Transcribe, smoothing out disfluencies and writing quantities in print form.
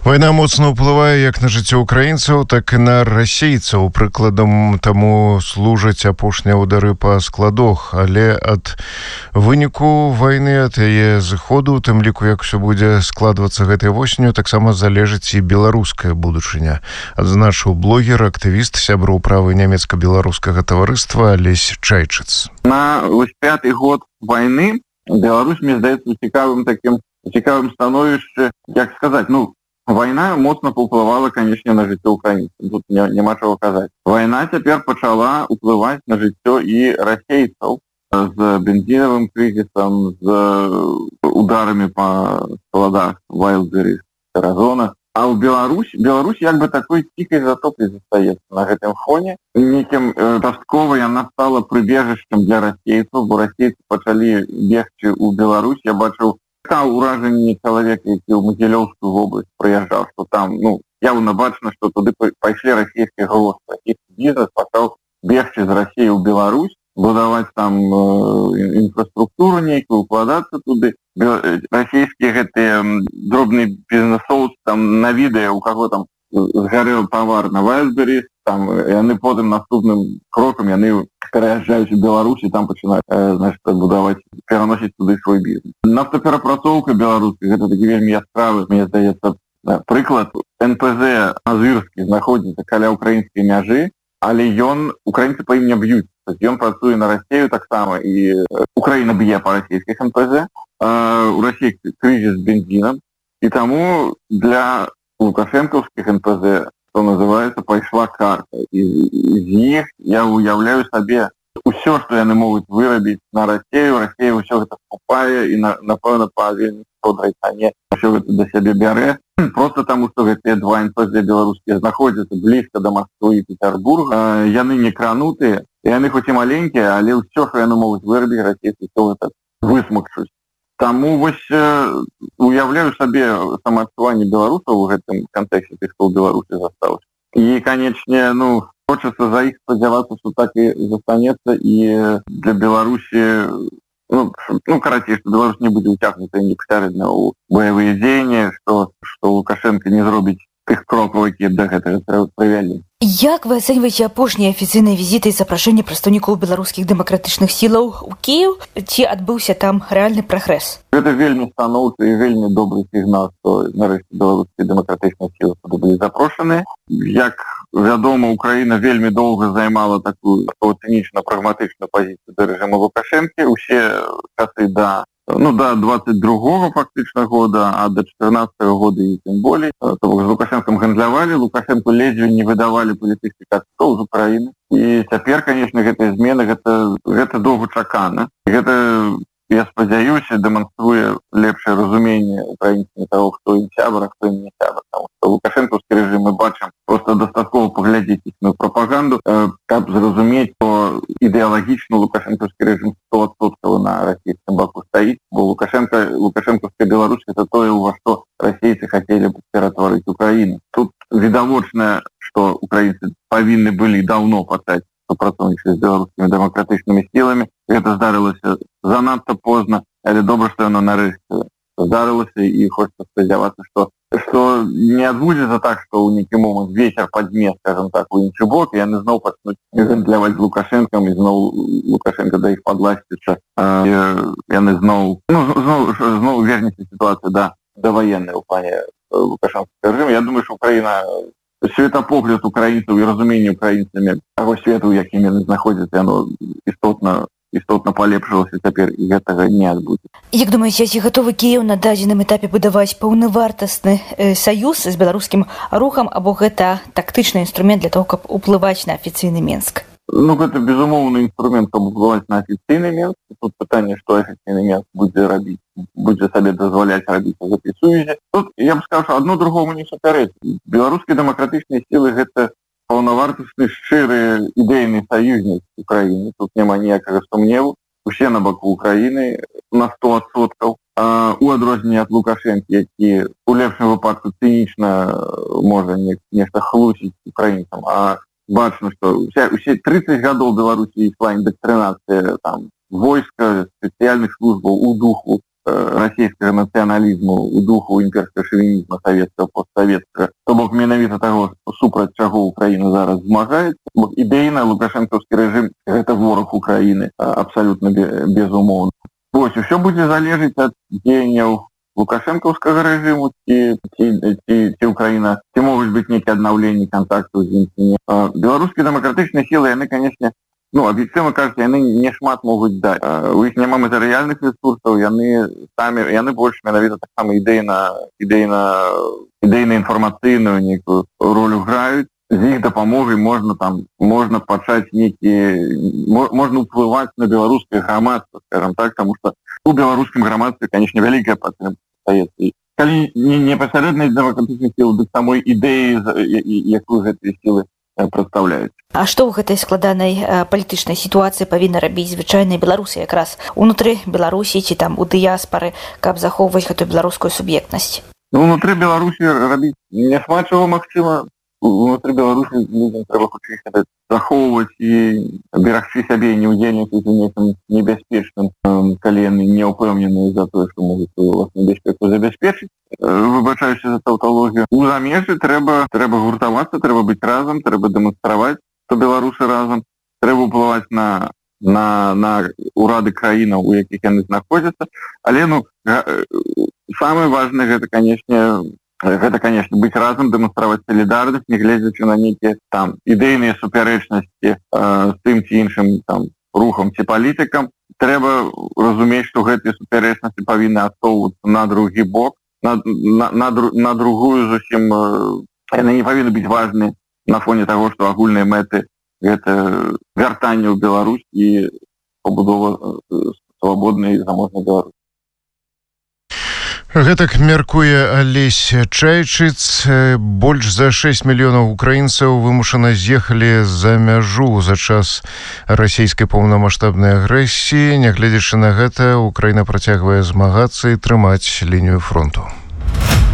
Вайна моцна ўплывае як на жыццё украінцаў, так і на расейцаў. Прыкладам таму служаць апошнія ўдары па складах, але ад выніку вайны, ад яе зыходу, у тым ліку, як усё будзе складвацца гэтай восенню, таксама залежыць і беларуская будучыня. Адзначыў блогер, актывіст, сябра ўправы нямецка-беларускага таварыства Алесь Чайчыц. На 5-й год вайны Беларусь, мне здаецца, у цікавым становішчы, як сказаць, вайна моцна паўплывала, канечне, на жыццё украінцаў. Тут няма чаго казаць. Вайна цяпер пачала ўплываць на жыццё і расейцаў з бензінавым крызісам, з ударамі па складах Вайлдберрі, Аразона. А ў Беларусь як бы такой ціхай затопай застаецца на гэтым фоне. Некім часткова яна стала прыбежышчам для расейцаў, бо расейцы пачалі бегчы ў Беларусь. Я бачыў ўражанне чалавека, які ў Магілёўскую вобласць прыязджаў, што там, явна бачна, што туды пайшлі расійскія грошы. Расійскі бізнес пачаў бегчы з Расіі ў Беларусь, будаваць там інфраструктуру нейкую, укладацца туды. Расійскія гэтыя дробныя бізнесоўцы там на відэа, у каго там згарэў тавар на Вайлдберрі, там яны потым наступным крокам яны пераязджаюць у Беларусь і там пачынаюць будаваць, пераносіць туды свой бізнес. Нафтаперапрацоўка беларуская, гэта такі вельмі яскравы, мне здаецца, прыклад. НПЗ Азырскі знаходзіцца каля украінскай мяжы, але украінцы па ім не б'юць. Ён працуе на Расею таксама, і Украіна б'е па расійскіх НПЗ. У Расіі крызіс з бензінам, і таму для лукашэнкаўскіх НПЗ, што называецца, пайшла карта. І з іх я уяўляю сабе ўсё, што яны могуць вырабіць на Расею. Расея ўсё гэта скупае і, напэўна, па вельмі шчодрай цане ўсё гэта да сябе бярэ. Просто таму, што гэтыя два НПЗ беларускія знаходзяцца блізка да Масквы і Петербурга. Яны не кранутыя, яны хоць і маленькія, але ўсё, што яны могуць вырабіць, расейцы ўсё гэта высмакчуць. Таму вось уяўляю сабе самаадчуванне беларусаў у гэтым кантэксце тых, хто ў Беларусі застаўся. І, канечне, хочацца за іх спадзявацца, што так і застанецца, і для Беларусі, карацей, што Беларусь не будзе ўцягнута непасярэдна ў баявыя дзеянні, што Лукашенко не зробіць тых крокаў, якія да гэтага прывялі. Як вы ацэньваеце апошнія афіцыйныя візіты і запрашэнні прадстаўнікоў беларускіх дэмакратычных сілаў у Кіеў? Ці адбыўся там рэальны прагрэс? Гэта вельмі станоўчы і вельмі добры сігнал, што нарэшце беларускія дэмакратычныя сілы былі запрошаныя. Як вядома, Украіна вельмі доўга займала такую цынічна-прагматычную пазіцыю да рэжыму Лукашэнкі. Усе часы да 22-го фактычна года, а до 14-го года і тым болей. З Лукашэнкам гандлявалі, Лукашэнку ледзьве не выдавалі палітычных адстоў з Украіны. І цяпер, канечне, гэтыя змены, гэта доўгачакана. Гэта, я спадзяюся, дэманструе лепшае разуменне украінцамі таго, хто ім сябар, а хто ім не сябар. Таму што лукашэнкаўскі рэжым мы бачым, проста дастаткова паглядзець іхную прапаганду, каб зразумець, што ідэалагічна лукашэнкаўскі рэжым 100% на расійскім баку стаіць, бо лукашэнкаўская Беларусь — это тое, ува што расейцы хацелі б ператварыць Украіну. Тут відавочна, што украінцы павінны былі даўно пачаць супрацоўнічаць з беларускімі дэмакратычнымі сіламі. Гэта здарылася занадта позна, але добра, што яно нарэшце здарылася, і хочацца спадзявацца, што не адбудзецца так, што ў нейкі момант вецер падзьме, скажам так, у іншы бок, і яны зноў пачнуць гандляваць з Лукашэнкам, і зноў Лукашэнка да іх падласціцца, яны зноў вернецца сітуацыя да ваеннай у плане лукашэнкаўскага рэжыму. Я думаю, што Украіна, светапогляд украінцаў і разуменне украінцамі таго свету, у якім яны знаходзяцца, яно істотна палепшылася цяпер, і гэтага не адбудзе. Як думаеце, ці гатовы Кіеў на дадзеным этапе будаваць паўнавартасны саюз з беларускім рухам, або гэта тактычны інструмент для того, каб уплываць на афіцыйны Менск? Гэта безумоўны інструмент, каб уплываць на афіцыйны Менск. Тут пытанне, што афіцыйны Менск будзе рабіць, будзе сабе дазваляць рабіць у гэтай сувязі. Тут, я б сказаў, адно другому не супярэчыць. Беларускія дэмакратычныя сілы — гэта паўнавартасны, шчыры, ідэйны саюзнік Украіны. Тут няма ніякага сумневу. Усе на баку Украіны на 100%. У адрозненне ад Лукашэнкі, які у лепшым выпадку цынічна можа нешта хлусіць украінцам, а бачна, што усе 30 гадоў Беларусі ішла індактрынацыя войска, спецыяльных службаў у духу расійскага нацыяналізму, у духу імперскага шавінізма савецкага, постсавецкага, то бок менавіта таго, супраць чаго Украіна зараз змагаецца. Ідэйна лукашэнкаўскі рэжым — гэта вораг Украіны, абсалютна безумоўна. Вось, усё будзе залежыць ад дзеянняў лукашэнкаўскага рэжыму, ці Украіна, ці могуць быць нейкія аднаўленні кантактаў з ім. Беларускія дэмакратычныя сілы, яны, канешне, аб'ектыўна кажучы, яны не шмат могуць даць. У іх няма матэрыяльных рэсурсаў, яны больш менавіта таксама ідэйна-інфармацыйную нейкую ролю граюць. З іх дапамогай можна пачаць можна ўплываць на беларускае грамадства, скажем так, таму што у беларускім грамадстве, канешне, вялікая падтрымка астаецца. Калі не непасярэднай дэмакратычнай сілы, дык самой ідэі, якую гэтыя сілы прадстаўляюць. А што ў гэтай складанай палітычнай сітуацыі павінны рабіць звычайныя беларусы якраз унутры Беларусі ці там у дыяспары, каб захоўваць гэтую беларускую суб'ектнасць? Унутры Беларусі рабіць не шмат чаго магчыма. Унутры Беларусі людзям трэба хутчэй захоўваць і берагчы сябе і не ўдзельнічаць у нейкім небяспечным, калі яны не ўпэўненыя за тое, што могуць уласную бяспеку забяспечыць. Выбачаюся за таўталогію. У замежжы трэба гуртавацца, трэба быць разам, трэба дэманстраваць, што беларусы разам. Трэба ўплываць на ўрады краінаў, у якіх яны знаходзяцца. Але самае важнае гэта, канешне, быць разам, дэманстраваць салідарнасць, не гледзячы на нейкія там ідэйныя супярэчнасці з тым ці іншым там рухам ці палітыкам. Трэба разумець, што гэтыя супярэчнасці павінны адсоўвацца на другі бок, на другую зусім, яны не павінны быць важныя на фоне таго, што агульныя мэты — гэта вяртанне ў Беларусь і пабудова свабоднай і заможнай Беларусі. Гэтак мяркуе Алесь Чайчыц. Больш за 6 мільёнаў украінцаў вымушана з'ехалі за мяжу за час расійскай поўнамаштабнай агрэсіі. Нягледзячы на гэта, Украіна працягвае змагацца і трымаць лінію фронту.